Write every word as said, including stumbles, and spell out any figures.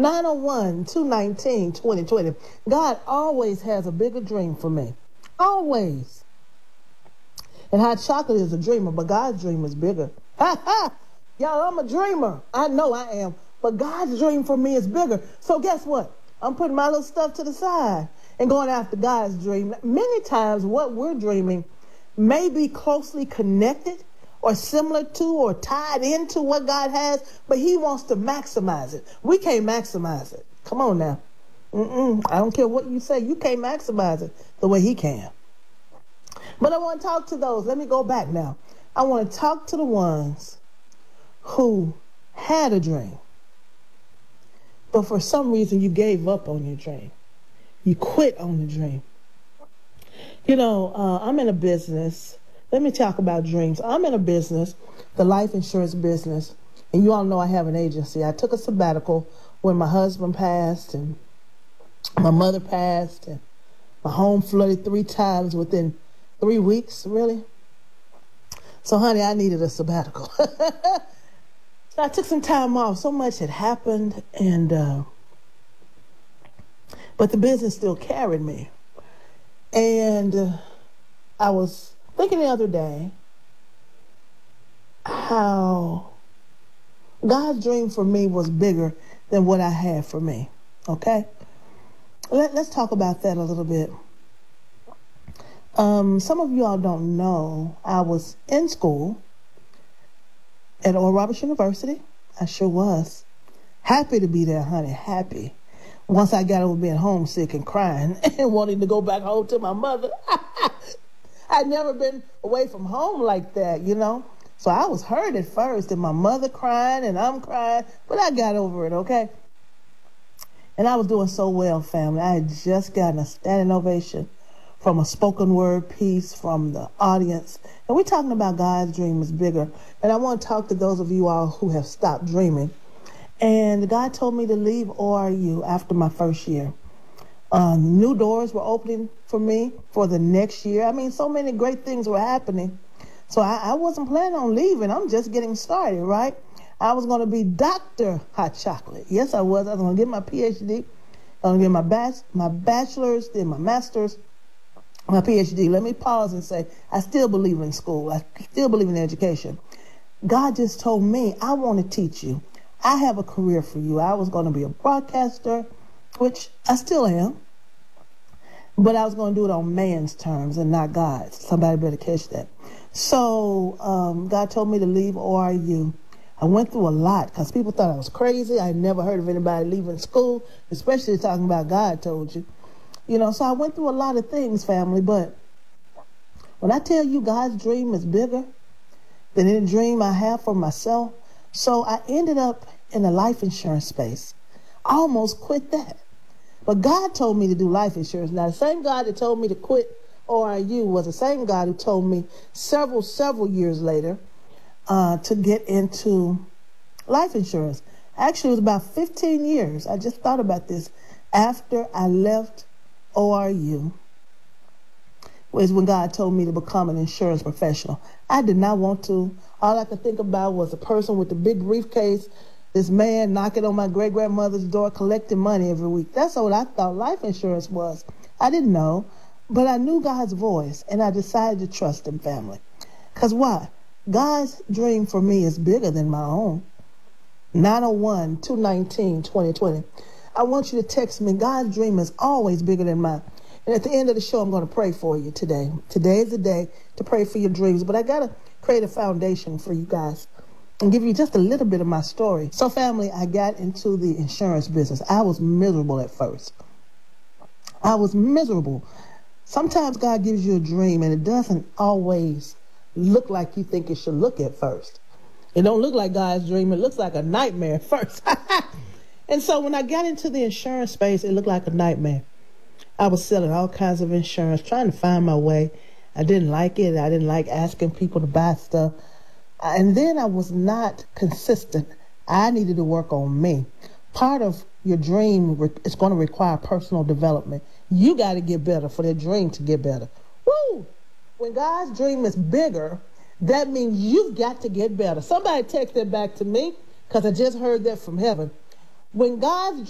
nine oh one, two nineteen, twenty twenty. God always has a bigger dream for me. Always. And Hot Chocolate is a dreamer, but God's dream is bigger. Ha ha! Y'all, I'm a dreamer. I know I am. But God's dream for me is bigger. So guess what? I'm putting my little stuff to the side and going after God's dream. Many times what we're dreaming may be closely connected or similar to or tied into what God has, but he wants to maximize it. We can't maximize it. Come on now. Mm-mm. I don't care what you say. You can't maximize it the way he can. But I want to talk to those. Let me go back now. I want to talk to the ones who had a dream, but for some reason you gave up on your dream. You quit on the dream. You know, uh, I'm in a business. Let me talk about dreams. I'm in a business, the life insurance business, and you all know I have an agency. I took a sabbatical when my husband passed and my mother passed and my home flooded three times within three weeks, really. So, honey, I needed a sabbatical. So I took some time off. So much had happened, and uh, but the business still carried me. And uh, I was thinking the other day how God's dream for me was bigger than what I had for me. Okay? Let, let's talk about that a little bit. Um, some of you all don't know, I was in school at Oral Roberts University. I sure was. Happy to be there, honey. Happy. Once I got over being homesick and crying and wanting to go back home to my mother. I'd never been away from home like that, you know. So I was hurt at first, and my mother crying and I'm crying, but I got over it, okay? And I was doing so well, family. I had just gotten a standing ovation from a spoken word piece from the audience. And we're talking about God's dream is bigger. And I want to talk to those of you all who have stopped dreaming. And God told me to leave O R U after my first year. Um, new doors were opening for me for the next year. I mean, so many great things were happening. So I, I wasn't planning on leaving. I'm just getting started, right? I was going to be Doctor Hot Chocolate. Yes, I was. I was going to get my P H D. I was going to get my, bach- my bachelor's, then my master's, my P H D. Let me pause and say, I still believe in school. I still believe in education. God just told me, I want to teach you. I have a career for you. I was going to be a broadcaster, which I still am. But I was going to do it on man's terms and not God's. Somebody better catch that. So um, God told me to leave O R U. I went through a lot because people thought I was crazy. I never heard of anybody leaving school, especially talking about God told you. You know, so I went through a lot of things, family. But when I tell you God's dream is bigger than any dream I have for myself, so I ended up in the life insurance space. I almost quit that. But God told me to do life insurance. Now, the same God that told me to quit O R U was the same God who told me several, several years later uh, to get into life insurance. Actually, it was about fifteen years. I just thought about this. After I left O R U was when God told me to become an insurance professional. I did not want to. All I could think about was a person with a big briefcase, this man knocking on my great-grandmother's door collecting money every week. That's what I thought life insurance was. I didn't know, but I knew God's voice, and I decided to trust him, family. Because why? God's dream for me is bigger than my own. nine oh one, two nineteen, twenty twenty. I want you to text me. God's dream is always bigger than mine. And at the end of the show, I'm going to pray for you today. Today is the day to pray for your dreams. But I got to create a foundation for you guys and give you just a little bit of my story. So, family, I got into the insurance business. I was miserable at first. I was miserable. Sometimes God gives you a dream, and it doesn't always look like you think it should look at first. It don't look like God's dream. It looks like a nightmare at first. And so when I got into the insurance space, it looked like a nightmare. I was selling all kinds of insurance, trying to find my way. I didn't like it. I didn't like asking people to buy stuff. And then I was not consistent. I needed to work on me. Part of your dream is going to require personal development. You got to get better for that dream to get better. Woo! When God's dream is bigger, that means you've got to get better. Somebody text that back to me because I just heard that from heaven. When God's